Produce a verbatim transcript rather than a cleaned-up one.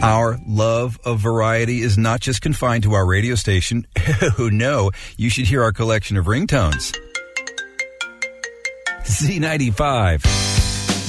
Our love of variety is not just confined to our radio station. Oh, no. You should hear our collection of ringtones. Z ninety-five.